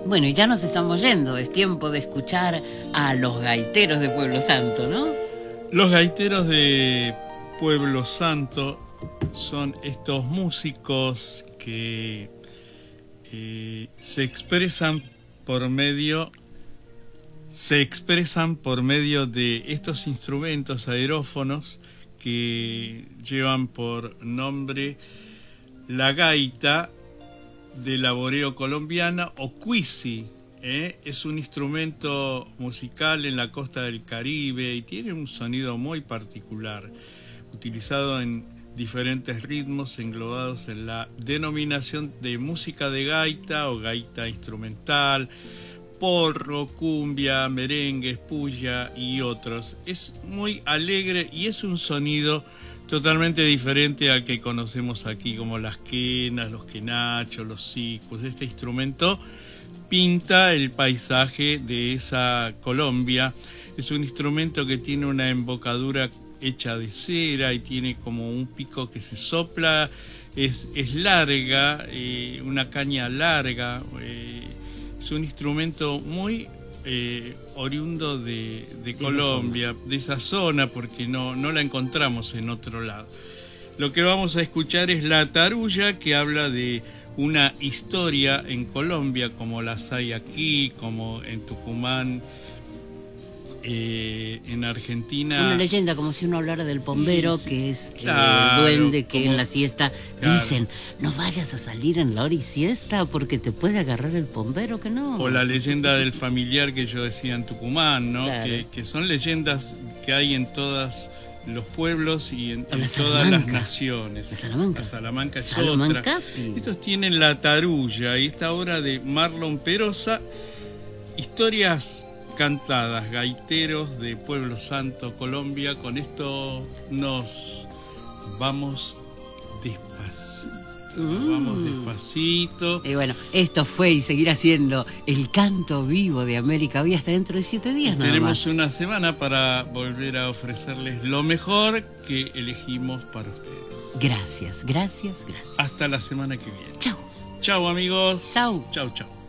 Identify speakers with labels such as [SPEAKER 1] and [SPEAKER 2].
[SPEAKER 1] Bueno, y ya nos estamos yendo, es tiempo de escuchar a los gaiteros de Pueblo Santo, ¿no?
[SPEAKER 2] Los gaiteros de Pueblo Santo son estos músicos que se expresan por medio de estos instrumentos aerófonos que llevan por nombre la gaita de laboreo colombiana o cuisi. Es un instrumento musical en la costa del Caribe y tiene un sonido muy particular, utilizado en diferentes ritmos englobados en la denominación de música de gaita o gaita instrumental, porro, cumbia, merengue, puya y otros. Es muy alegre y es un sonido totalmente diferente al que conocemos aquí, como las quenas, los quenachos, los sicus. Este instrumento pinta el paisaje de esa Colombia. Es un instrumento que tiene una embocadura hecha de cera y tiene como un pico que se sopla, es larga, una caña larga. Es un instrumento muy oriundo de Colombia, de esa zona, porque no la encontramos en otro lado. Lo que vamos a escuchar es la tarulla, que habla de una historia en Colombia, como las hay aquí, como en Tucumán, en Argentina.
[SPEAKER 1] Una leyenda, como si uno hablara del pombero, sí, que es
[SPEAKER 2] claro,
[SPEAKER 1] el duende que
[SPEAKER 2] como,
[SPEAKER 1] en la siesta dicen, no vayas a salir en la hora y siesta porque te puede agarrar el pombero, que no.
[SPEAKER 2] O la leyenda del familiar que yo decía en Tucumán, ¿no?
[SPEAKER 1] Claro.
[SPEAKER 2] Que son leyendas que hay en todos los pueblos y en todas las naciones.
[SPEAKER 1] La
[SPEAKER 2] Salamanca es otra. Estos tienen la tarulla y esta obra de Marlon Perosa, historias cantadas, gaiteros de Pueblo Santo, Colombia. Con esto nos vamos despacito. Vamos despacito.
[SPEAKER 1] Y bueno, esto fue y seguirá siendo el canto vivo de América Hoy hasta dentro de 7 días.
[SPEAKER 2] Tenemos una semana para volver a ofrecerles lo mejor que elegimos para ustedes.
[SPEAKER 1] Gracias.
[SPEAKER 2] Hasta la semana que viene.
[SPEAKER 1] Chau.
[SPEAKER 2] Chau, amigos.
[SPEAKER 1] Chau.
[SPEAKER 2] Chau.